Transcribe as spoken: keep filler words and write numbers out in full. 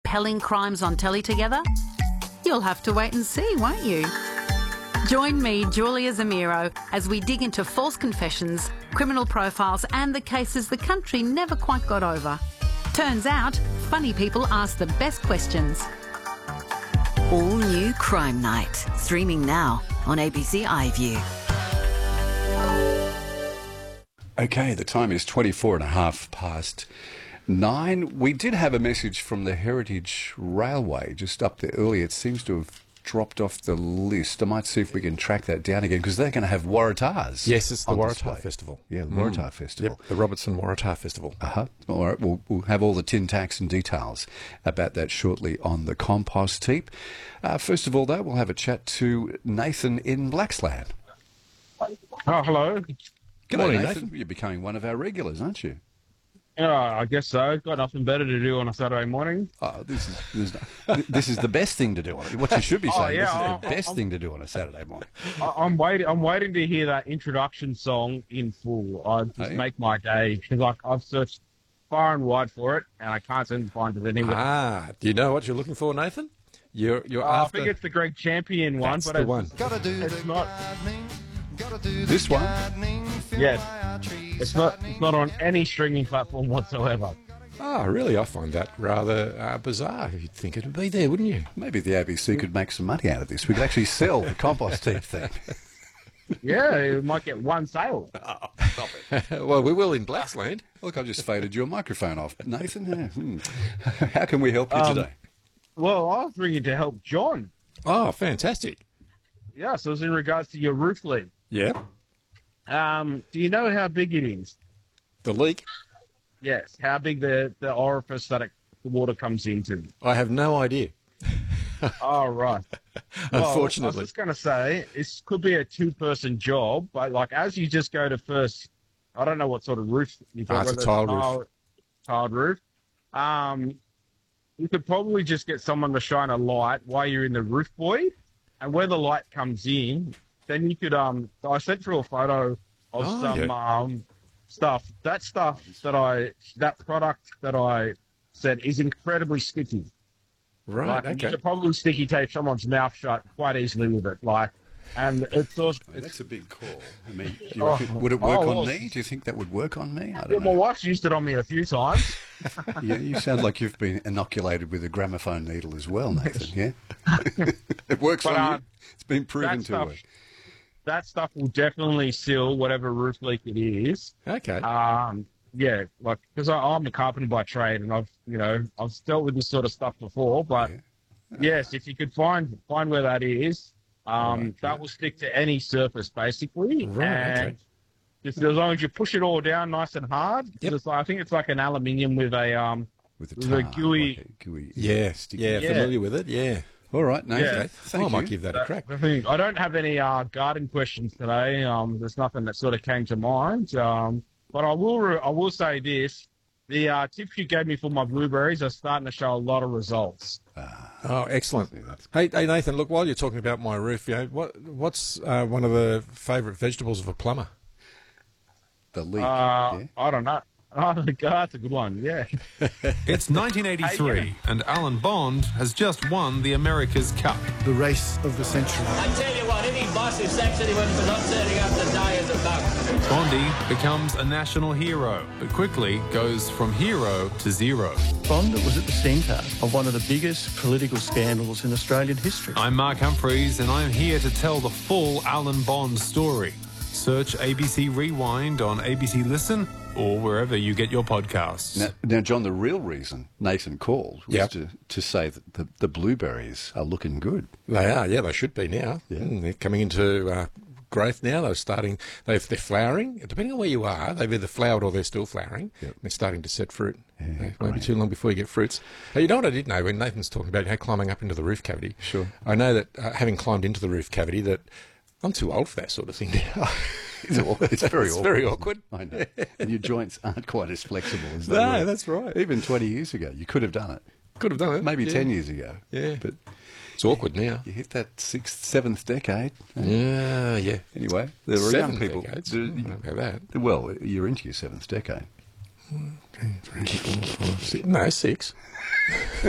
compelling crimes on telly together? You'll have to wait and see, won't you? Join me, Julia Zamiro, as we dig into false confessions, criminal profiles and the cases the country never quite got over. Turns out, funny people ask the best questions. All new Crime Night, streaming now on A B C iView. Okay, the time is twenty-four and a half past nine. We did have a message from the Heritage Railway just up there earlier. It seems to have dropped off the list. I might see if we can track that down again, because they're going to have Waratahs. Yes, it's the on Waratah display. Festival. Yeah, the Waratah Mm. Festival. Yep, the Robertson Waratah Festival. Uh-huh. All right, we'll, we'll have all the tin tacks and details about that shortly on the compost heap. Uh, first of all, though, we'll have a chat to Nathan in Blaxland. Oh, hello. Good morning, Nathan. Nathan. You're becoming one of our regulars, aren't you? Yeah, I guess so. Got nothing better to do on a Saturday morning. Oh, this is this is, this is the best thing to do. On What you should be Oh, saying, yeah, this is I- the best thing to do on a Saturday morning. I, I'm waiting. I'm waiting to hear that introduction song in full. I just Hey. make my day because like I've searched far and wide for it, and I can't seem to find it anywhere. Ah, do you know what you're looking for, Nathan? You're you're Uh, I after. think it's the Greg Champion one, That's but the it's, one. it's not. This one, Yes, it's not. It's not on any streaming platform whatsoever. Ah, really? I find that rather uh, bizarre. You'd think it'd be there, wouldn't you? maybe the A B C could make some money out of this. We could actually sell the compost heap thing. Yeah, you might get one sale. Well, we will in Blaxland. Look, I just faded your microphone off, Nathan. Yeah, hmm. How can we help you Um, today? Well, I was ringing to help John. Oh, fantastic. Yeah, so it's in regards to your roof leak. Yeah. Um, do you know how big it is? The leak? Yes, how big the, the orifice that it, the water comes into. I have no idea. Oh, right. Well, I Unfortunately. was just going to say, this could be a two-person job, but, like, as you just go to first, I don't know what sort of roof you've got. Ah, it's a whether tiled roof. tile- Tiled roof. Um, you could probably just get someone to shine a light while you're in the roof void, and where the light comes in, then you could, um, I sent through a photo of Oh, some, yeah. um, stuff. That stuff that I, that product that I said is incredibly sticky. Right, Like, you okay. could probably sticky tape someo's mouth shut quite easily with it. Like, and it's also, That's it's, a big call. I mean, do you Oh, reckon- would it work oh, on well, me? Do you think that would work on me? I yeah, don't my know. wife's used it on me a few times. Yeah, you sound like you've been inoculated with a gramophone needle as well, Nathan. Yeah, it works But, on uh, you. It's been proven that to stuff, work. that stuff will definitely seal whatever roof leak it is. Okay. Um, yeah, like, because I'm a carpenter by trade, and I've, you know, I've dealt with this sort of stuff before. But Yeah. yes, if you could find find where that is, um, Right, that yeah. will stick to any surface basically. Right, and okay. just as long as you push it all down nice and hard, 'cause Yep. it's like, I think it's like an aluminium with a um. With With a tar, gooey- like a gooey Yeah, sticky- yeah, Yeah. familiar with it, yeah. All right, Nathan. Yeah. Okay. Thank I might you. give that a crack. The thing- I don't have any uh, garden questions today. Um, there's nothing that sort of came to mind. Um, but I will re- I will say this: the uh, tips you gave me for my blueberries are starting to show a lot of results. Oh, excellent. Yeah, that's- Hey, hey, Nathan, look, while you're talking about my roof, you know, what, what's uh, one of the favourite vegetables of a plumber? The leak. Uh, yeah? I don't know. Oh, that's a good one. Yeah. It's nineteen eighty-three, and Alan Bond has just won the America's Cup. The race of the century. I tell you what, any boss who sacks anyone for not turning up to die is a bug. Bondy becomes a national hero, but quickly goes from hero to zero. Bond was at the centre of one of the biggest political scandals in Australian history. I'm Mark Humphreys, and I'm here to tell the full Alan Bond story. Search A B C Rewind on A B C Listen or wherever you get your podcasts. Now, now, John, the real reason Nathan called was Yep. to, to say that the, the blueberries are looking good. They are, yeah, they should be now. Yeah. Mm, they're coming into uh, growth now. They're starting, they've, they're flowering. Depending on where you are, they've either flowered or they're still flowering. Yep. They're starting to set fruit. Yeah, It won't be great. too long before you get fruits. Hey, you know what I did know when Nathan's talking about how climbing up into the roof cavity? Sure. I know that uh, having climbed into the roof cavity that I'm too old for that sort of thing now. It's, awkward. It's very It's awkward. very isn't it? awkward. I know. And your joints aren't quite as flexible as they No, were. that's right. Even twenty years ago, you could have done it. Could have done it. Maybe yeah. ten years ago. Yeah. But It's awkward now. you hit that sixth, seventh decade. Yeah, yeah. Anyway, there are Seven young people. decades. there- I don't know about that. Well, you're into your seventh decade. Three, four, five, six. No, six.